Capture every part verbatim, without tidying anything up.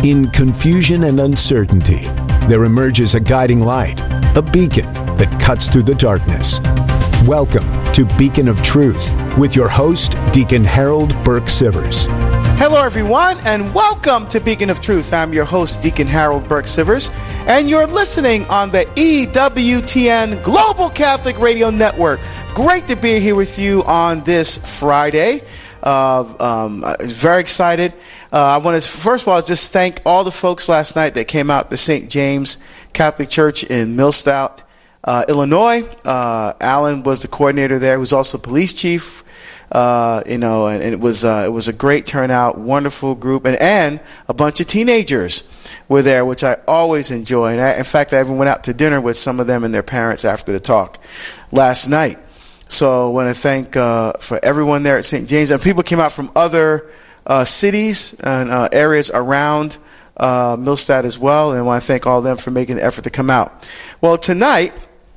In confusion and uncertainty, there emerges a guiding light, a beacon that cuts through the darkness. Welcome to Beacon of Truth with your host, Deacon Harold Burke-Sivers. Hello, everyone, and welcome to Beacon of Truth. I'm your host, Deacon Harold Burke-Sivers, and you're listening on the E W T N Global Catholic Radio Network. Great to be here with you on this Friday. Uh, um, very excited. Uh, I want to, first of all, just thank all the folks last night that came out to Saint James Catholic Church in Millstout, uh, Illinois. Uh, Alan was the coordinator there, who was also police chief. Uh, you know, and, and it was uh, it was a great turnout, wonderful group, and, and a bunch of teenagers were there, which I always enjoy. And I, in fact, I even went out to dinner with some of them and their parents after the talk last night. So I want to thank uh, for everyone there at Saint James, and people came out from other uh, cities and uh, areas around uh, Millstat as well, and I want to thank all of them for making the effort to come out. Well, tonight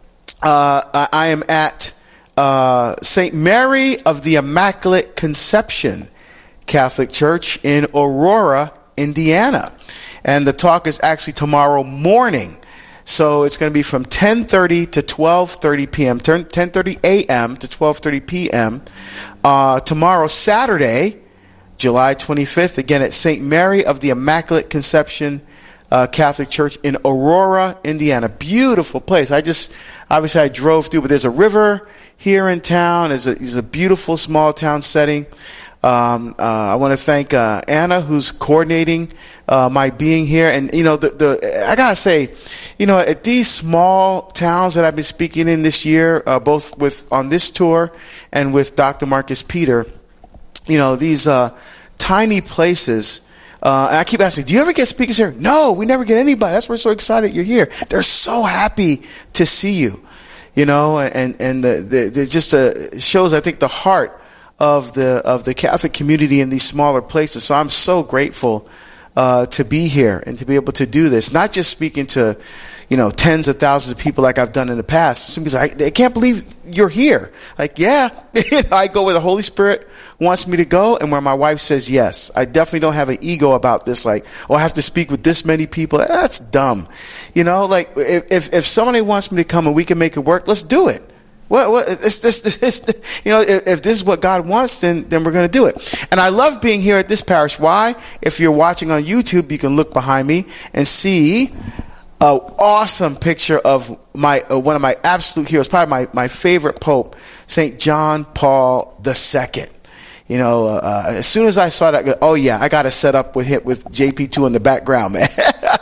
uh, I am at Uh, Saint Mary of the Immaculate Conception Catholic Church in Aurora, Indiana. And the talk is actually tomorrow morning. So it's going to be from ten thirty to twelve thirty p.m., ten thirty a.m. to twelve thirty p.m. Uh, tomorrow, Saturday, July twenty-fifth, again at Saint Mary of the Immaculate Conception Uh, Catholic Church in Aurora, Indiana. Beautiful place. I just, obviously I drove through, but there's a river here in town. It's a, it's a beautiful small town setting. Um, uh, I want to thank uh, Anna, who's coordinating uh, my being here. And, you know, the, the I got to say, you know, at these small towns that I've been speaking in this year, uh, both with on this tour and with Doctor Marcus Peter, you know, these uh, tiny places. Uh, and I keep asking, do you ever get speakers here? No, we never get anybody. That's why we're so excited you're here. They're so happy to see you, you know, and, and the, the, the just uh, shows, I think, the heart of the, of the Catholic community in these smaller places. So I'm so grateful uh, to be here and to be able to do this, not just speaking to, you know, tens of thousands of people like I've done in the past. Some people say, I, I can't believe you're here. Like, yeah, I go where the Holy Spirit wants me to go and where my wife says yes. I definitely don't have an ego about this, like, oh, I have to speak with this many people. That's dumb. You know, like, if if somebody wants me to come and we can make it work, let's do it. Well, well it's just, it's, you know, if, if this is what God wants, then, then we're going to do it. And I love being here at this parish. Why? If you're watching on YouTube, you can look behind me and see an awesome picture of my uh, one of my absolute heroes, probably my, my favorite Pope, Saint John Paul the Second. You know, uh, as soon as I saw that, I go, oh yeah, I got to set up with hit with J P two in the background, man.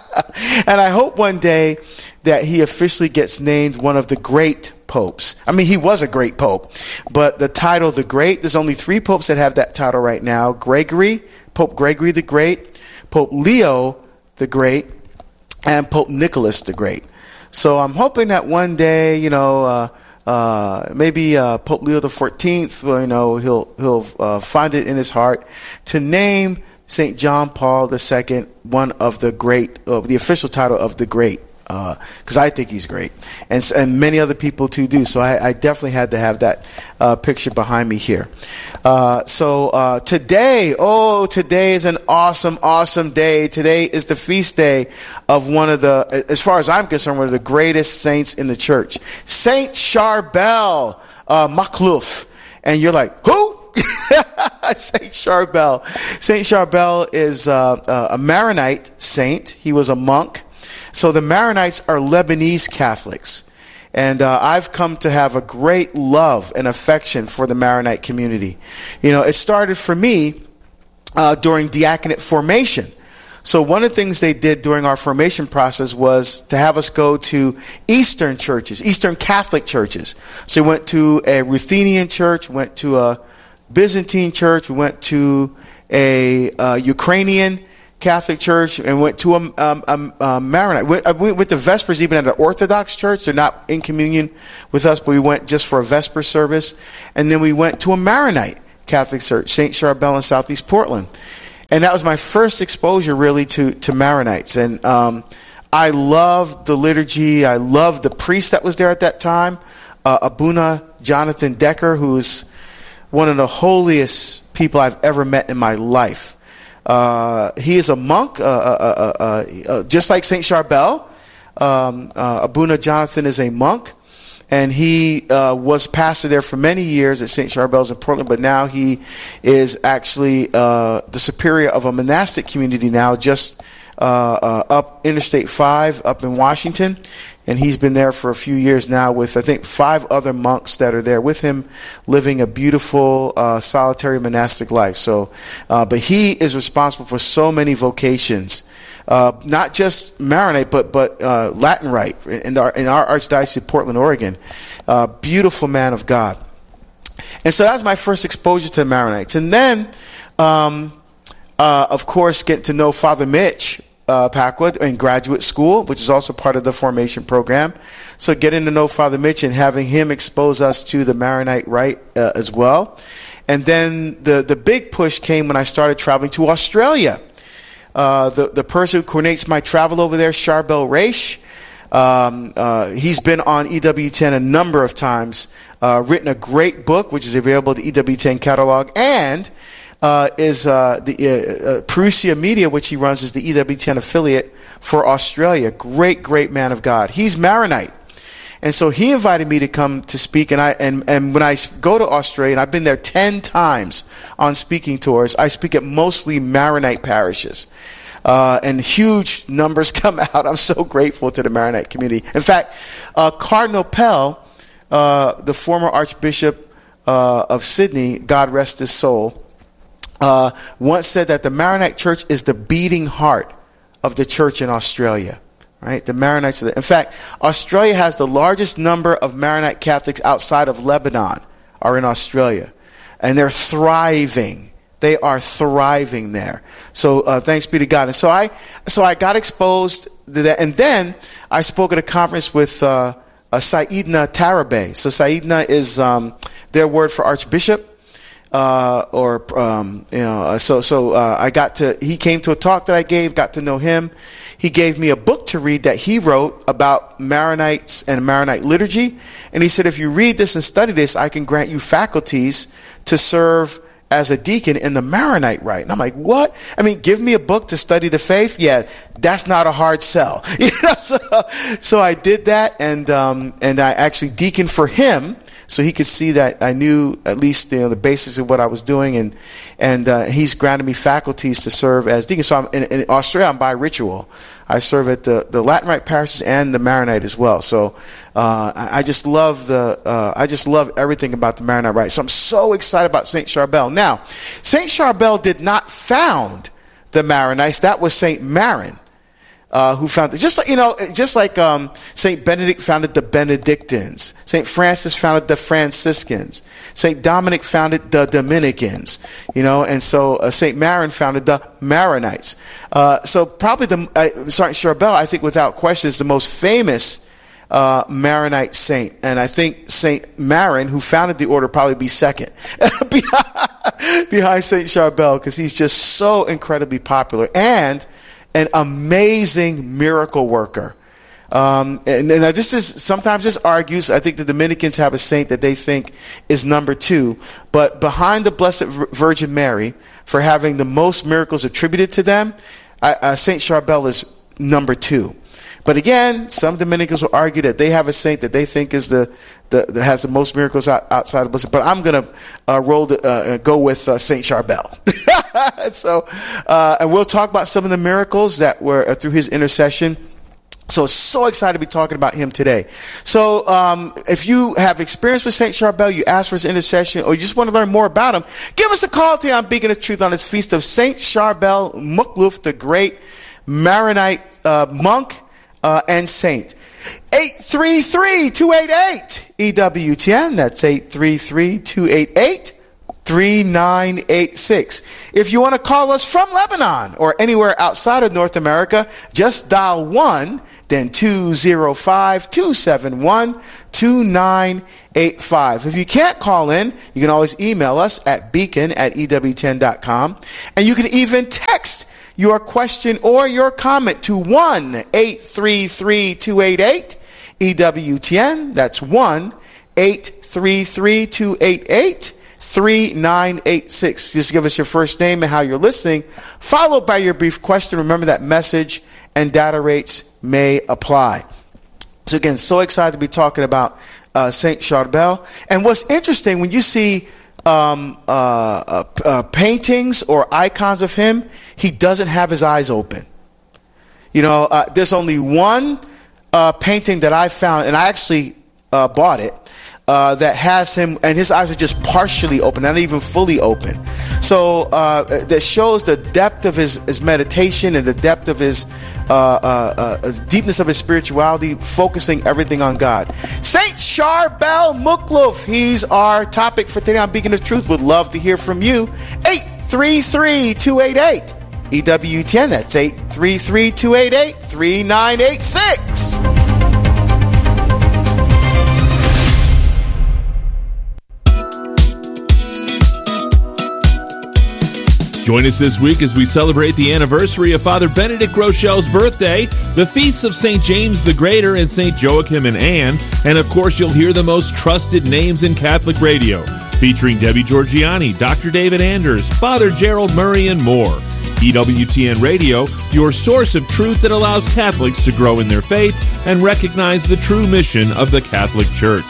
And I hope one day that he officially gets named one of the great popes. I mean, he was a great pope, but the title, the Great, there's only three popes that have that title right now: Gregory, Pope Gregory the Great, Pope Leo the Great, and Pope Nicholas the Great. So I'm hoping that one day, you know, uh, uh, maybe uh, Pope Leo the Fourteenth, well, you know, he'll he'll uh, find it in his heart to name Saint John Paul the Second one of the great, uh, the official title of the Great, because uh, I think he's great, and and many other people too do. So I, I definitely had to have that uh, picture behind me here. Uh, so uh, today, oh, today is an awesome, awesome day. Today is the feast day of one of the, as far as I'm concerned, one of the greatest saints in the church, Saint Charbel uh, Makhlouf. And you're like, who? Saint Charbel. Saint Charbel is uh, uh, a Maronite saint. He was a monk. So the Maronites are Lebanese Catholics. And uh, I've come to have a great love and affection for the Maronite community. You know, it started for me uh, during diaconate formation. So one of the things they did during our formation process was to have us go to Eastern churches, Eastern Catholic churches. So we went to a Ruthenian church, went to a Byzantine church, we went to a uh, Ukrainian Catholic church, and went to a, um, um, uh, Maronite. We, uh, we went to Vespers even at an Orthodox church. They're not in communion with us, but we went just for a Vesper service. And then we went to a Maronite Catholic church, Saint Charbel in Southeast Portland. And that was my first exposure really to, to Maronites. And um, I loved the liturgy. I loved the priest that was there at that time, uh, Abuna Jonathan Decker, who's one of the holiest people I've ever met in my life. Uh, he is a monk, uh, uh, uh, uh, uh, just like Saint Charbel. Um, uh, Abuna Jonathan is a monk, and he uh, was pastor there for many years at Saint Charbel's in Portland, but now he is actually uh, the superior of a monastic community now, just uh, uh, up Interstate five up in Washington. And he's been there for a few years now with, I think, five other monks that are there with him, living a beautiful, uh, solitary monastic life. So, uh, but he is responsible for so many vocations, uh, not just Maronite, but but uh, Latin Rite in our in our Archdiocese of Portland, Oregon. Uh, beautiful man of God. And so that was my first exposure to the Maronites. And then, um, uh, of course, getting to know Father Mitch Uh, Packwood in graduate school, which is also part of the formation program. So getting to know Father Mitch and having him expose us to the Maronite Rite uh, as well. And then the, the big push came when I started traveling to Australia. Uh, the, the person who coordinates my travel over there, Charbel Raish, um, uh, he's been on E W ten a number of times, uh, written a great book, which is available at the E W ten catalog, and Uh, is uh, the uh, uh, Perusia Media, which he runs, is the E W ten affiliate for Australia. Great, great man of God. He's Maronite, and so he invited me to come to speak. And I and and when I go to Australia, and I've been there ten times on speaking tours, I speak at mostly Maronite parishes, uh, and huge numbers come out. I'm so grateful to the Maronite community. In fact, uh, Cardinal Pell, uh, the former Archbishop uh, of Sydney, God rest his soul, Uh, once said that the Maronite Church is the beating heart of the church in Australia. Right? The Maronites are the, in fact, Australia has the largest number of Maronite Catholics outside of Lebanon are in Australia. And they're thriving. They are thriving there. So uh, thanks be to God. And so I so I got exposed to that. And then I spoke at a conference with uh, uh, Saidna Tarabe. So Saidna is um, their word for archbishop. Uh, or, um, you know, so, so, uh, I got to, he came to a talk that I gave, got to know him. He gave me a book to read that he wrote about Maronites and Maronite liturgy. And he said, if you read this and study this, I can grant you faculties to serve as a deacon in the Maronite Rite. And I'm like, what? I mean, give me a book to study the faith? Yeah, that's not a hard sell. You know, so, so I did that, and, um, and I actually deaconed for him, so he could see that I knew at least, you know, the basis of what I was doing, and and uh, he's granted me faculties to serve as deacon. So I'm in, in Australia. I'm bi ritual. I serve at the, the Latin Rite parishes and the Maronite as well. So uh, I, I just love the uh, I just love everything about the Maronite Rite. So I'm so excited about Saint Charbel. Now, Saint Charbel did not found the Maronites. That was Saint Maron. Uh, who founded, just like, you know, just like, um, Saint Benedict founded the Benedictines. Saint Francis founded the Franciscans. Saint Dominic founded the Dominicans, you know, and so, uh, Saint Maron founded the Maronites. Uh, so probably the, uh, sorry, Charbel, I think without question is the most famous, uh, Maronite saint. And I think Saint Maron, who founded the order, probably be second behind, behind Saint Charbel, because he's just so incredibly popular. And an amazing miracle worker. Um, and, and this is, sometimes this argues, I think the Dominicans have a saint that they think is number two, but behind the Blessed Virgin Mary, for having the most miracles attributed to them, uh, uh, Saint Charbel is number two. But again, some Dominicans will argue that they have a saint that they think is the, the that has the most miracles out, outside of Blessed. But I'm going to uh, roll the, uh, go with uh, Saint Charbel. so, uh, and we'll talk about some of the miracles that were uh, through his intercession. So, so excited to be talking about him today. So, um, if you have experience with Saint Charbel, you ask for his intercession, or you just want to learn more about him, give us a call today on Beacon of Truth on this feast of Saint Charbel Mukluf, the great Maronite uh, monk uh, and saint. eight three three, two eight eight, E W T N. That's eight three three, two eight eight, three nine eight six. If you want to call us from Lebanon or anywhere outside of North America, just dial one, then two zero five, two seven one, two nine eight five. If you can't call in, you can always email us at beacon at E W ten dot com. And you can even text your question or your comment to one eight three three, two eight eight, E W T N. That's one eight three three, two eight eight, three nine eight six. Just give us your first name and how you're listening, followed by your brief question. Remember that message and data rates may apply. So again, so excited to be talking about uh, Saint Charbel. And what's interesting, when you see um, uh, uh, uh, paintings or icons of him, he doesn't have his eyes open. You know, uh, there's only one uh, painting that I found, and I actually uh, bought it, uh, that has him, and his eyes are just partially open, not even fully open. So uh, that shows the depth of his, his meditation and the depth of his uh, uh, uh, deepness of his spirituality, focusing everything on God. Saint Charbel Mukluf, he's our topic for today on Beacon of Truth. Would love to hear from you. eight three three, two eight eight, E W T N. That's eight three three, two eight eight, three nine eight six. Join us this week as we celebrate the anniversary of Father Benedict Rochelle's birthday, the feasts of Saint James the Greater and Saint Joachim and Anne, and of course you'll hear the most trusted names in Catholic radio, featuring Debbie Georgiani, Doctor David Anders, Father Gerald Murray, and more. E W T N Radio, your source of truth that allows Catholics to grow in their faith and recognize the true mission of the Catholic Church.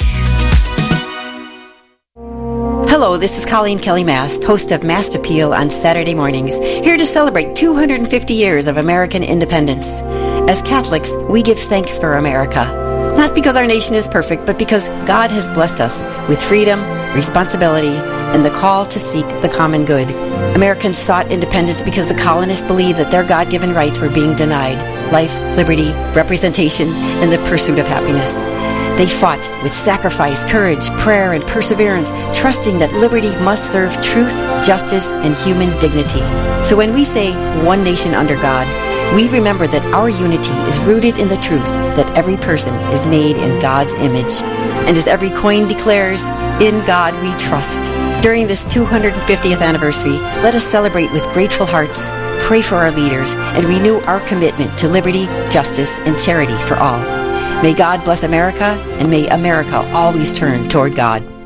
Hello, this is Colleen Kelly Mast, host of Mast Appeal on Saturday mornings, here to celebrate two hundred fifty years of American independence. As Catholics, we give thanks for America, not because our nation is perfect, but because God has blessed us with freedom, responsibility, and the call to seek the common good. Americans sought independence because the colonists believed that their God-given rights were being denied: life, liberty, representation, and the pursuit of happiness. They fought with sacrifice, courage, prayer, and perseverance, trusting that liberty must serve truth, justice, and human dignity. So when we say one nation under God, we remember that our unity is rooted in the truth that every person is made in God's image. And as every coin declares, in God we trust. During this two hundred fiftieth anniversary, let us celebrate with grateful hearts, pray for our leaders, and renew our commitment to liberty, justice, and charity for all. May God bless America, and may America always turn toward God.